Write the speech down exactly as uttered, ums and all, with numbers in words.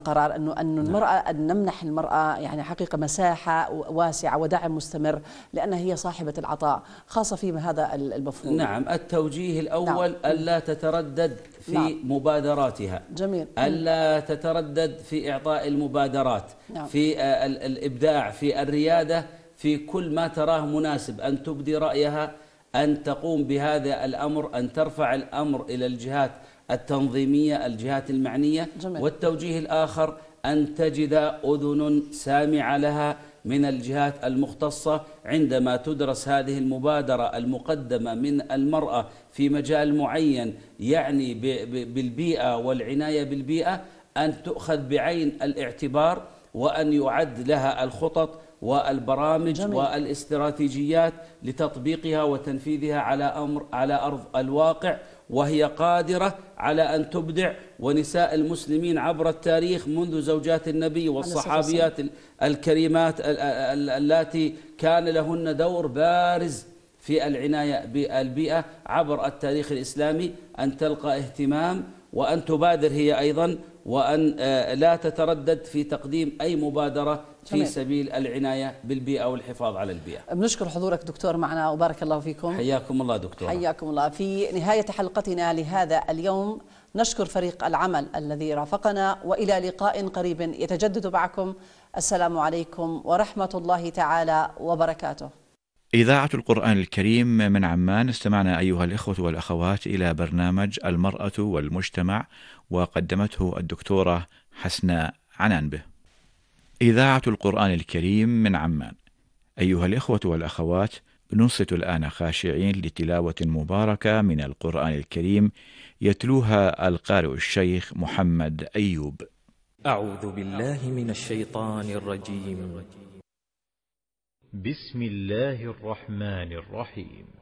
قرار أنه أن المرأة أن نمنح المرأة يعني حقيقة مساحة واسعة ودعم مستمر لأنها هي صاحبة العطاء، خاصة في هذا المفهوم. نعم، التوجيه الأول نعم. ألا تتردد في نعم. مبادراتها. جميل. ألا تتردد في إعطاء المبادرات. نعم. في الإبداع، في الريادة، في كل ما تراه مناسب، أن تبدي رأيها، أن تقوم بهذا الأمر، أن ترفع الأمر إلى الجهات التنظيمية، الجهات المعنية. جميل. والتوجيه الآخر أن تجد أذن سامعة لها من الجهات المختصة عندما تدرس هذه المبادرة المقدمة من المرأة في مجال معين يعني بالبيئة والعناية بالبيئة، أن تؤخذ بعين الاعتبار وأن يعد لها الخطط والبرامج. جميل. والاستراتيجيات لتطبيقها وتنفيذها على أمر على أرض الواقع، وهي قادرة على أن تبدع. ونساء المسلمين عبر التاريخ منذ زوجات النبي والصحابيات الكريمات اللاتي كان لهن دور بارز في العناية بالبيئة عبر التاريخ الإسلامي، أن تلقى اهتمام وأن تبادر هي أيضا، وأن لا تتردد في تقديم أي مبادرة في جميل. سبيل العناية بالبيئة والحفاظ على البيئة. بنشكر حضورك دكتور معنا وبارك الله فيكم. حياكم الله دكتور. حياكم الله. في نهاية حلقتنا لهذا اليوم نشكر فريق العمل الذي رافقنا، وإلى لقاء قريب يتجدد معكم. السلام عليكم ورحمة الله تعالى وبركاته. إذاعة القرآن الكريم من عمان، استمعنا أيها الإخوة والأخوات إلى برنامج المرأة والمجتمع، وقدمته الدكتورة حسناء عنانبه. إذاعة القرآن الكريم من عمان. أيها الإخوة والأخوات، ننصت الآن خاشعين لتلاوة مباركة من القرآن الكريم يتلوها القارئ الشيخ محمد أيوب. أعوذ بالله من الشيطان الرجيم. بسم الله الرحمن الرحيم.